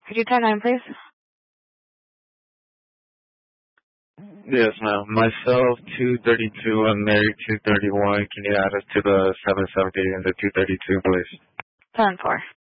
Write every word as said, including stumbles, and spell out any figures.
Could you turn nine, please? Yes, ma'am. Myself, two thirty-two, and Mary, two thirty-one. Can you add us to the seven seventy and the two thirty-two, please? ten four.